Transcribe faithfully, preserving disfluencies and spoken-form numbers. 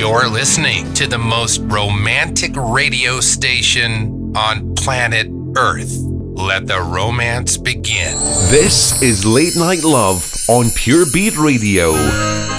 You're listening to the most romantic radio station on planet Earth. Let the romance begin. This is Late Night Love on Pure Beat Radio.